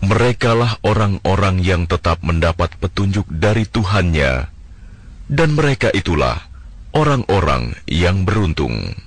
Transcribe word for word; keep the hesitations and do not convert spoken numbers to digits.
Merekalah orang-orang yang tetap mendapat petunjuk dari Tuhannya, dan mereka itulah orang-orang yang beruntung.